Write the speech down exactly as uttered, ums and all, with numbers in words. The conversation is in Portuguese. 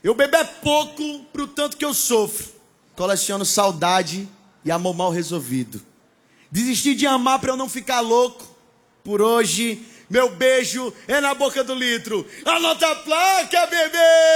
Eu bebo é pouco pro tanto que eu sofro. Coleciono saudade e amor mal resolvido. Desisti de amar pra eu não ficar louco. Por hoje, meu beijo é na boca do litro. Anota a placa, bebê!